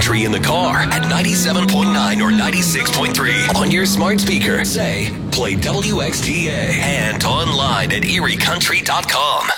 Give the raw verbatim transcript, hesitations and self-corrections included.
Country in the car at ninety-seven point nine or ninety-six point three. On your smart speaker, say, play W X T A. And online at erie country dot com.